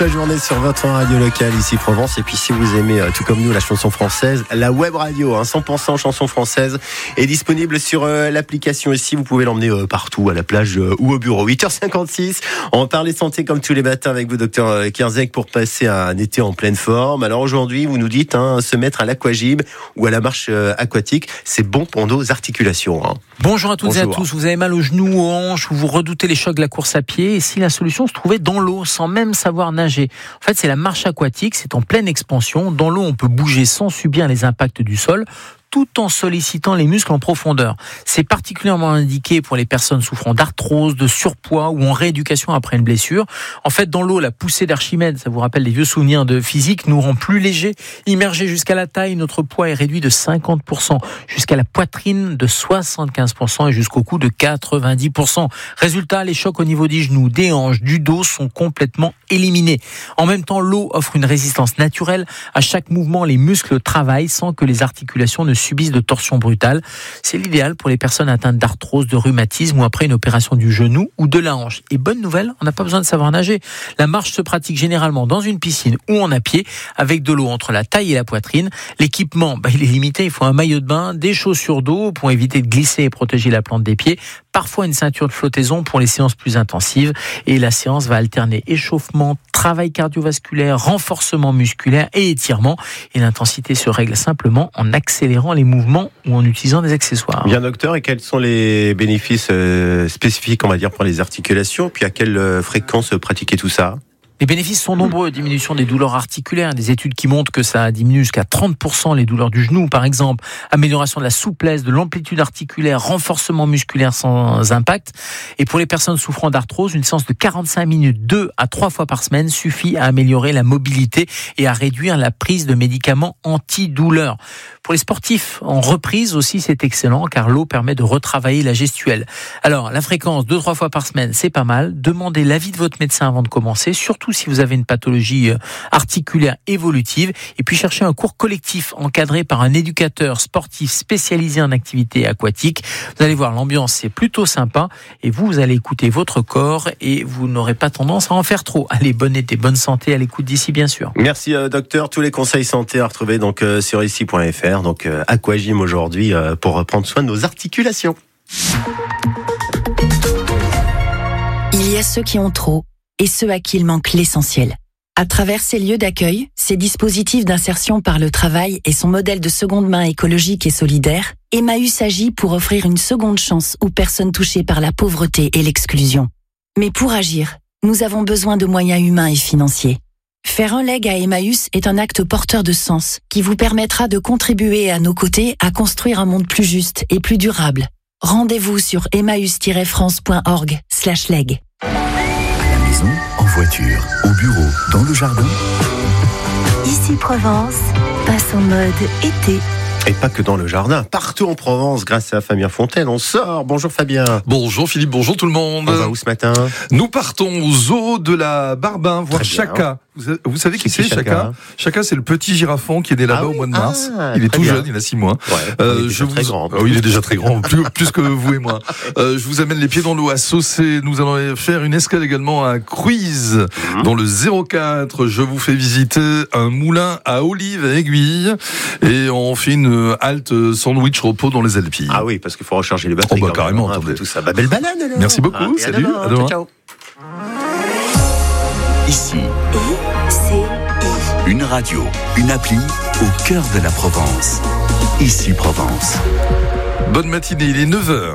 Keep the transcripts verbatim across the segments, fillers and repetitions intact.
La journée sur votre radio locale ici Provence. Et puis si vous aimez euh, tout comme nous la chanson française, la web radio hein, cent pour cent chanson française est disponible sur euh, l'application aussi. Vous pouvez l'emmener euh, partout, à la plage euh, ou au bureau. huit heures cinquante-six, on parle santé comme tous les matins avec vous docteur Kierzek pour passer un été en pleine forme. Alors aujourd'hui vous nous dites hein, se mettre à l'aquagym ou à la marche euh, aquatique, c'est bon pour nos articulations. Hein. Bonjour à toutes Bonjour. et à tous, vous avez mal aux genoux, aux hanches ou vous redoutez les chocs de la course à pied, et si la solution se trouvait dans l'eau sans même savoir nager. En fait, c'est la marche aquatique, c'est en pleine expansion. Dans l'eau, on peut bouger sans subir les impacts du sol, tout en sollicitant les muscles en profondeur. C'est particulièrement indiqué pour les personnes souffrant d'arthrose, de surpoids ou en rééducation après une blessure. En fait, dans l'eau, la poussée d'Archimède, ça vous rappelle des vieux souvenirs de physique, nous rend plus légers. Immergé jusqu'à la taille, notre poids est réduit de cinquante pour cent, jusqu'à la poitrine de soixante-quinze pour cent et jusqu'au cou de quatre-vingt-dix pour cent. Résultat, les chocs au niveau des genoux, des hanches, du dos sont complètement éliminés. En même temps, l'eau offre une résistance naturelle. À chaque mouvement, les muscles travaillent sans que les articulations ne subissent de torsions brutales. C'est l'idéal pour les personnes atteintes d'arthrose, de rhumatisme ou après une opération du genou ou de la hanche. Et bonne nouvelle, on n'a pas besoin de savoir nager. La marche se pratique généralement dans une piscine ou en à pied avec de l'eau entre la taille et la poitrine. L'équipement, bah, il est limité. Il faut un maillot de bain, des chaussures d'eau pour éviter de glisser et protéger la plante des pieds. Parfois une ceinture de flottaison pour les séances plus intensives. Et la séance va alterner échauffement, travail cardiovasculaire, renforcement musculaire et étirement. Et l'intensité se règle simplement en accélérant les mouvements ou en utilisant des accessoires. Bien docteur, et quels sont les bénéfices euh, spécifiques on va dire pour les articulations, puis à quelle euh, fréquence pratiquer tout ça? Les bénéfices sont nombreux. Diminution des douleurs articulaires, des études qui montrent que ça diminue jusqu'à trente pour cent les douleurs du genou, par exemple. Amélioration de la souplesse, de l'amplitude articulaire, renforcement musculaire sans impact. Et pour les personnes souffrant d'arthrose, une séance de quarante-cinq minutes, deux à trois fois par semaine, suffit à améliorer la mobilité et à réduire la prise de médicaments antidouleurs. Pour les sportifs en reprise aussi, c'est excellent, car l'eau permet de retravailler la gestuelle. Alors, la fréquence, deux à trois fois par semaine, c'est pas mal. Demandez l'avis de votre médecin avant de commencer, surtout si vous avez une pathologie articulaire évolutive, et puis cherchez un cours collectif encadré par un éducateur sportif spécialisé en activité aquatique. Vous allez voir, l'ambiance c'est plutôt sympa, et vous, vous allez écouter votre corps et vous n'aurez pas tendance à en faire trop. Allez, bonne été, bonne santé à l'écoute d'ici bien sûr. Merci euh, docteur, tous les conseils santé à retrouver donc euh, sur ici point f r, donc euh, aquagym aujourd'hui euh, pour prendre soin de nos articulations. Il y a ceux qui ont trop et ceux à qui il manque l'essentiel. À travers ces lieux d'accueil, ces dispositifs d'insertion par le travail et son modèle de seconde main écologique et solidaire, Emmaüs agit pour offrir une seconde chance aux personnes touchées par la pauvreté et l'exclusion. Mais pour agir, nous avons besoin de moyens humains et financiers. Faire un leg à Emmaüs est un acte porteur de sens qui vous permettra de contribuer à nos côtés à construire un monde plus juste et plus durable. Rendez-vous sur emmaüs tiret france point org slash leg. En voiture, au bureau, dans le jardin. Ici Provence, passe en mode été. Et pas que dans le jardin, partout en Provence, grâce à Fabien Fontaine, on sort. Bonjour Fabien. Bonjour Philippe, bonjour tout le monde. On va où ce matin? Nous partons au zoo de la Barbin, voir Chaka. Vous, vous savez qui c'est, Chaka? Chaka, c'est le petit girafon qui est né là-bas ah oui au mois de mars. Ah, il est tout bien. Jeune, il a six mois. Ouais, euh, il est déjà je très vous... grand. Oh, il est déjà très grand, plus, plus que vous et moi. Euh, je vous amène les pieds dans l'eau à Saucé. Nous allons faire une escale également à Cruise, mmh. dans le zéro quatre. Je vous fais visiter un moulin à olives à aiguilles et on fait une halte sandwich repos dans les Alpilles. Ah oui, parce qu'il faut recharger les batteries. Oh bah carrément, même, attendez. Tout ça. Bah, belle balade alors. Merci beaucoup, ah, salut. À demain. Ciao, ciao. Ici. I C I. Une radio, une appli au cœur de la Provence. Ici Provence. Bonne matinée, il est neuf heures.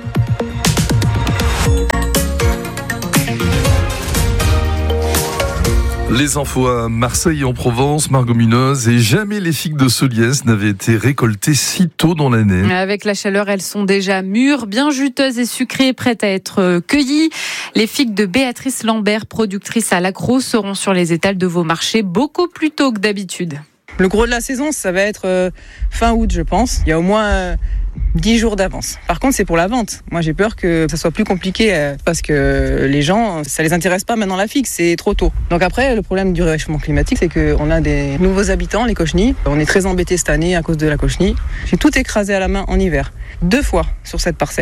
Les infos à Marseille et en Provence, Margot Munoz, et jamais les figues de Soliès n'avaient été récoltées si tôt dans l'année. Avec la chaleur, elles sont déjà mûres, bien juteuses et sucrées, prêtes à être cueillies. Les figues de Béatrice Lambert, productrice à l'Accro, seront sur les étals de vos marchés beaucoup plus tôt que d'habitude. Le gros de la saison, ça va être euh, fin août, je pense. Il y a au moins euh, dix jours d'avance. Par contre, c'est pour la vente. Moi, j'ai peur que ça soit plus compliqué euh, parce que les gens, ça les intéresse pas maintenant la figue, c'est trop tôt. Donc après, le problème du réchauffement climatique, c'est qu'on a des nouveaux habitants, les cochenilles. On est très embêtés cette année à cause de la cochenille. J'ai tout écrasé à la main en hiver, deux fois sur cette parcelle.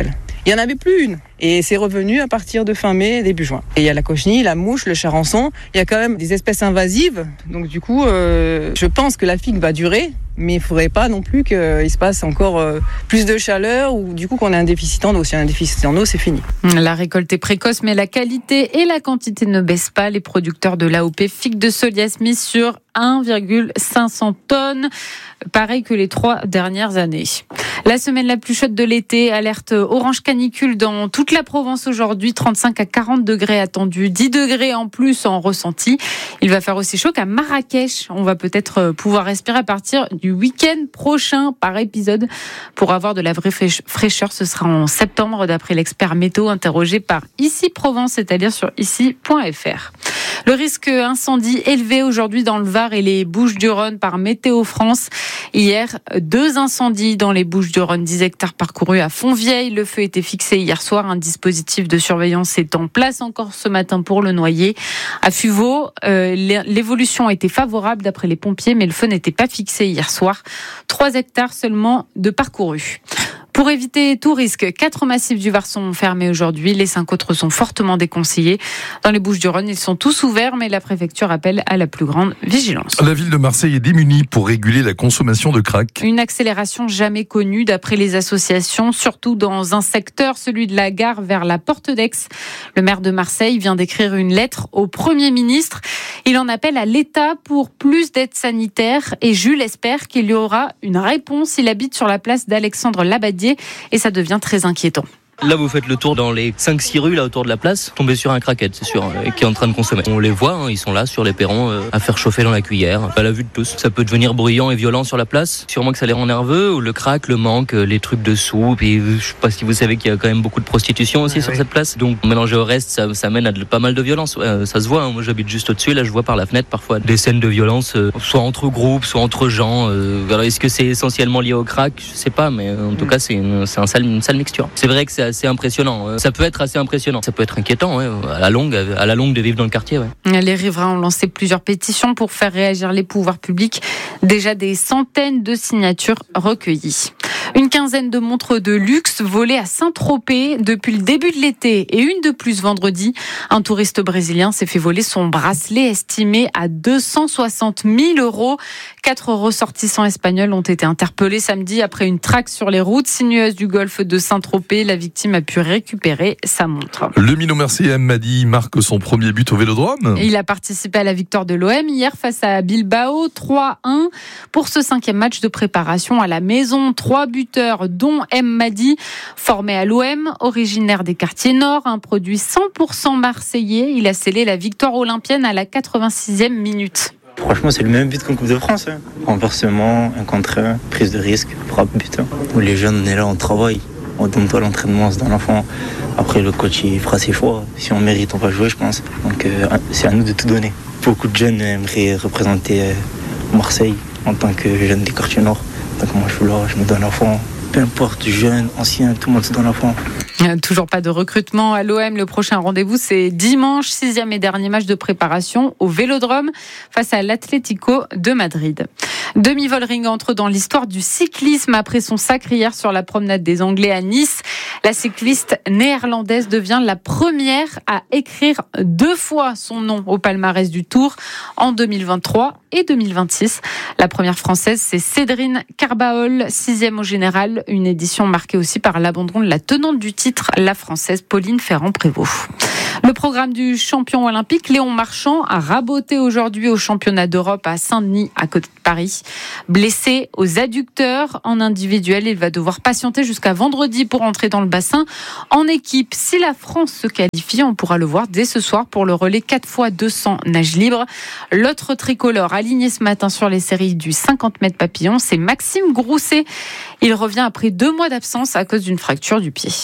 Il n'y en avait plus une. Et c'est revenu à partir de fin mai, début juin. Et il y a la cochenille, la mouche, le charançon. Il y a quand même des espèces invasives. Donc du coup, euh, je pense que la figue va durer. Mais il ne faudrait pas non plus qu'il se passe encore euh, plus de chaleur ou du coup qu'on ait un déficit en eau. Si on a un déficit en eau, c'est fini. La récolte est précoce, mais la qualité et la quantité ne baissent pas. Les producteurs de l'A O P figue de Solias misent sur un virgule cinq cents tonnes, pareil que les trois dernières années. La semaine la plus chaude de l'été, alerte orange canicule dans toute la Provence aujourd'hui, trente-cinq à quarante degrés attendus, dix degrés en plus en ressenti. Il va faire aussi chaud qu'à Marrakech. On va peut-être pouvoir respirer à partir du week-end prochain par épisode. Pour avoir de la vraie fraîcheur, ce sera en septembre d'après l'expert météo interrogé par Ici Provence, c'est-à-dire sur ici point f r. Le risque incendie élevé aujourd'hui dans le Var et les Bouches-du-Rhône par Météo France. Hier, deux incendies dans les Bouches-du-Rhône, dix hectares parcourus à Fontvieille. Le feu était fixé hier soir. Un dispositif de surveillance est en place encore ce matin pour le noyer. À Fuveau, euh, l'évolution était favorable d'après les pompiers, mais le feu n'était pas fixé hier soir. Trois hectares seulement de parcourus. Pour éviter tout risque, quatre massifs du Var sont fermés aujourd'hui. Les cinq autres sont fortement déconseillés. Dans les Bouches-du-Rhône, ils sont tous ouverts, mais la préfecture appelle à la plus grande vigilance. La ville de Marseille est démunie pour réguler la consommation de crack. Une accélération jamais connue d'après les associations, surtout dans un secteur, celui de la gare vers la Porte d'Aix. Le maire de Marseille vient d'écrire une lettre au Premier ministre. Il en appelle à l'État pour plus d'aide sanitaire et Jules espère qu'il y aura une réponse. Il habite sur la place d'Alexandre Labadier et ça devient très inquiétant. Là, vous faites le tour dans les cinq six rues là autour de la place, tombez sur un craquette, c'est sûr, euh, qui est en train de consommer. On les voit, hein, ils sont là sur les perrons euh, à faire chauffer dans la cuillère, à la vue de tous. Ça peut devenir bruyant et violent sur la place. Sûrement que ça les rend nerveux, ou le crack, le manque, euh, les trucs de soupe. Et je sais pas si vous savez qu'il y a quand même beaucoup de prostitution aussi ouais, sur oui. cette place. Donc mélanger au reste, ça, ça mène à de, pas mal de violence. Ouais, euh, ça se voit. Hein, moi, j'habite juste au-dessus. Là, je vois par la fenêtre parfois des scènes de violence, euh, soit entre groupes, soit entre gens. Euh, alors, est-ce que c'est essentiellement lié au crack ? Je sais pas, mais euh, en tout mmh. cas, c'est, une, c'est un sale, une sale mixture. C'est vrai que c'est assez impressionnant. Ça peut être assez impressionnant. Ça peut être inquiétant, ouais, à la longue, à la longue de vivre dans le quartier. Ouais. Les riverains ont lancé plusieurs pétitions pour faire réagir les pouvoirs publics. Déjà des centaines de signatures recueillies. Une quinzaine de montres de luxe volées à Saint-Tropez depuis le début de l'été et une de plus vendredi. Un touriste brésilien s'est fait voler son bracelet estimé à deux cent soixante mille euros. Quatre ressortissants espagnols ont été interpellés samedi après une traque sur les routes sinueuses du golfe de Saint-Tropez. La victime a pu récupérer sa montre. Le minot marseillais M. Madi marque son premier but au Vélodrome. Il a participé à la victoire de l'O M hier face à Bilbao, trois un. Pour ce cinquième match de préparation à la maison, trois buteurs dont M. Madi, formé à l'O M, originaire des quartiers nord, un produit cent pour cent marseillais. Il a scellé la victoire olympienne à la quatre-vingt-sixième minute. Franchement, c'est le même but qu'en Coupe de France. Hein. Renversement, un contre un, prise de risque, frappe, but. Hein. Les jeunes, on est là, on travaille. On donne pas l'entraînement, c'est dans l'enfant. Après, le coach, il fera ses choix. Si on mérite, on va jouer, je pense. Donc, euh, c'est à nous de tout donner. Beaucoup de jeunes aimeraient représenter euh, Marseille en tant que jeune des quartiers nord. Donc, moi, je suis là, je me donne à fond. Peu importe, jeune, ancien, tout le monde se donne à fond. Toujours pas de recrutement à l'O M. Le prochain rendez-vous, c'est dimanche, sixième et dernier match de préparation au Vélodrome face à l'Atlético de Madrid. Demi-Vollering entre dans l'histoire du cyclisme après son sacre hier sur la promenade des Anglais à Nice. La cycliste néerlandaise devient la première à écrire deux fois son nom au palmarès du Tour en deux mille vingt-trois et deux mille vingt-six. La première française, c'est Cédrine Carbaol, sixième au général, une édition marquée aussi par l'abandon de la tenante du titre, la française Pauline Ferrand-Prévot. Le programme du champion olympique, Léon Marchand, a raboté aujourd'hui au championnat d'Europe à Saint-Denis, à côté de Paris. Blessé aux adducteurs en individuel, il va devoir patienter jusqu'à vendredi pour entrer dans le bassin. En équipe, si la France se qualifie, on pourra le voir dès ce soir pour le relais quatre fois deux cents nage libre. L'autre tricolore aligné ce matin sur les séries du cinquante mètres papillon, c'est Maxime Grousset. Il revient après deux mois d'absence à cause d'une fracture du pied.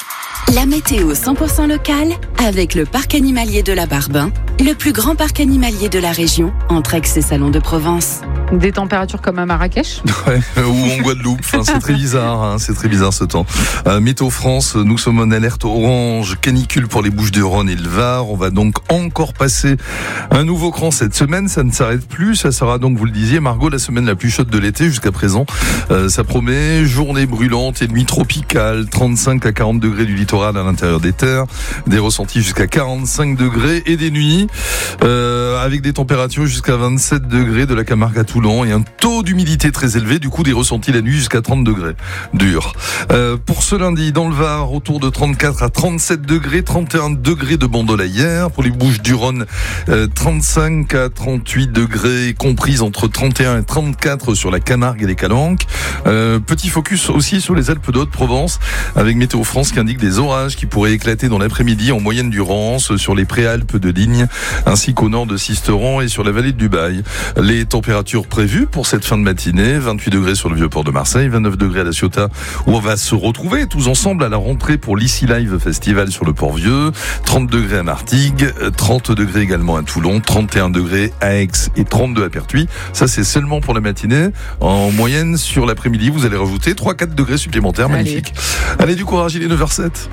La météo cent pour cent locale avec le parc animalier de la Barbin, le plus grand parc animalier de la région, entre Aix et Salon de Provence. Des températures comme à Marrakech. Ouais, ou en Guadeloupe. Enfin, c'est très bizarre, hein, c'est très bizarre ce temps. Euh, Météo France, nous sommes en alerte orange, canicule pour les Bouches-du-Rhône et le Var. On va donc encore passer un nouveau cran cette semaine. Ça ne s'arrête plus. Ça sera donc, vous le disiez, Margot, la semaine la plus chaude de l'été jusqu'à présent. Euh, ça promet journée brûlante et nuit tropicale, trente-cinq à quarante degrés du littoral à l'intérieur des terres, des ressentis jusqu'à quarante-cinq degrés et des nuits euh, avec des températures jusqu'à vingt-sept degrés de la Camargue à Toulon et un taux d'humidité très élevé, du coup des ressentis la nuit jusqu'à trente degrés. Dur. Euh, pour ce lundi, dans le Var, autour de trente-quatre à trente-sept degrés, trente et un degrés de Bandol hier. Pour les Bouches-du-Rhône, euh, trente-cinq à trente-huit degrés, comprises entre trente et un et trente-quatre sur la Camargue et les Calanques. Euh, petit focus aussi sur les Alpes d'Haute-Provence, avec Météo France qui indique des orages qui pourraient éclater dans l'après-midi en moyenne du Rance, sur les préalpes de Ligne, ainsi qu'au nord de Sisteron et sur la vallée de Dubaï. Les températures prévues pour cette fin de matinée, vingt-huit degrés sur le Vieux-Port de Marseille, vingt-neuf degrés à La Ciotat, où on va se retrouver tous ensemble à la rentrée pour l'Ici Live Festival sur le Port-Vieux, trente degrés à Martigues, trente degrés également à Toulon, trente et un degrés à Aix et trente-deux à Pertuis. Ça, c'est seulement pour la matinée. En moyenne, sur l'après-midi, vous allez rajouter trois à quatre degrés supplémentaires. Allez. Magnifique. Allez, du courage, il est neuf heures sept.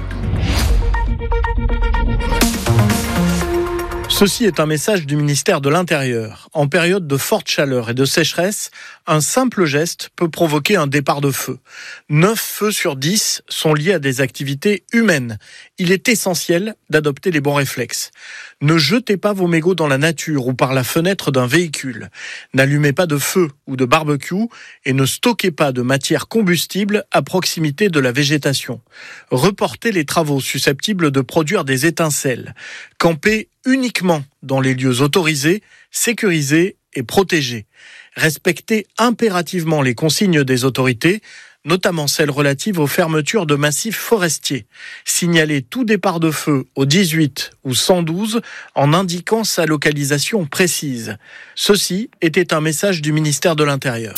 Ceci est un message du ministère de l'Intérieur. En période de forte chaleur et de sécheresse, un simple geste peut provoquer un départ de feu. neuf feux sur dix sont liés à des activités humaines. Il est essentiel d'adopter les bons réflexes. Ne jetez pas vos mégots dans la nature ou par la fenêtre d'un véhicule. N'allumez pas de feu ou de barbecue et ne stockez pas de matière combustible à proximité de la végétation. Reportez les travaux susceptibles de produire des étincelles. Campez uniquement dans les lieux autorisés, sécurisés et protégés. Respectez impérativement les consignes des autorités, notamment celles relatives aux fermetures de massifs forestiers. Signalez tout départ de feu au dix-huit ou cent douze en indiquant sa localisation précise. Ceci était un message du ministère de l'Intérieur.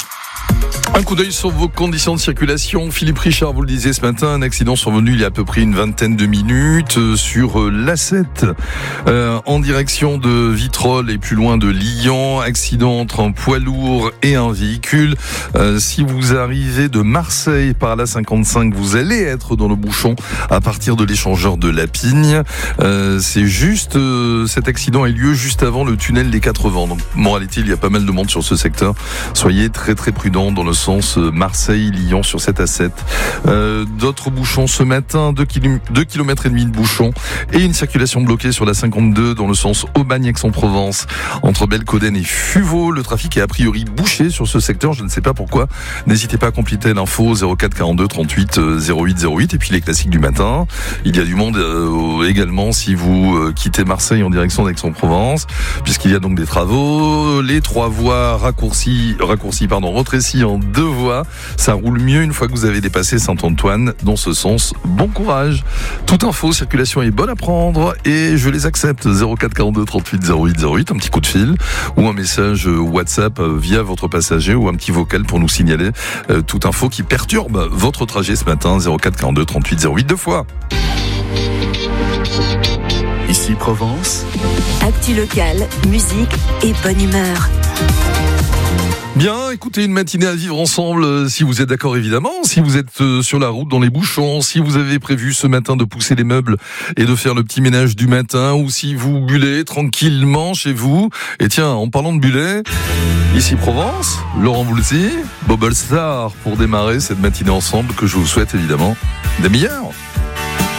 Un coup d'œil sur vos conditions de circulation. Philippe Richard, vous le disiez ce matin, un accident survenu il y a à peu près une vingtaine de minutes sur l'A sept euh, en direction de Vitrolles et plus loin de Lyon. Accident entre un poids lourd et un véhicule. Euh, si vous arrivez de Marseille par l'A cinquante-cinq, vous allez être dans le bouchon à partir de l'échangeur de Lapigne. Euh, c'est juste, euh, cet accident a eu lieu juste avant le tunnel des Quatre Vents. Donc, en réalité, il y a pas mal de monde sur ce secteur. Soyez très très prudents dans le sens Marseille-Lyon sur cette A sept. Euh, d'autres bouchons ce matin, deux kilomètres et demi de bouchons et une circulation bloquée sur la cinquante-deux dans le sens Aubagne-Aix-en-Provence entre Belcoden et Fuveau. Le trafic est a priori bouché sur ce secteur, je ne sais pas pourquoi. N'hésitez pas à compléter l'info zéro quatre quarante-deux trente-huit zéro huit zéro huit et puis les classiques du matin. Il y a du monde euh, également si vous euh, quittez Marseille en direction d'Aix-en-Provence, puisqu'il y a donc des travaux. Les trois voies raccourcies, raccourcies pardon, rétrécies en deux voies. Ça roule mieux une fois que vous avez dépassé Saint-Antoine. Dans ce sens, bon courage. Toute info, circulation est bonne à prendre et je les accepte. zéro quatre quarante-deux trente-huit zéro huit zéro huit, un petit coup de fil ou un message WhatsApp via votre passager ou un petit vocal pour nous signaler euh, toute info qui perturbe votre trajet ce matin. zéro quatre quarante-deux trente-huit zéro huit deux fois. Ici Provence. Actu locale, musique et bonne humeur. Bien, écoutez, une matinée à vivre ensemble, si vous êtes d'accord évidemment, si vous êtes sur la route dans les bouchons, si vous avez prévu ce matin de pousser les meubles et de faire le petit ménage du matin, ou si vous bullez tranquillement chez vous. Et tiens, en parlant de buller, ici Provence, Laurent Voulzy, Bubble Star pour démarrer cette matinée ensemble que je vous souhaite évidemment des meilleurs.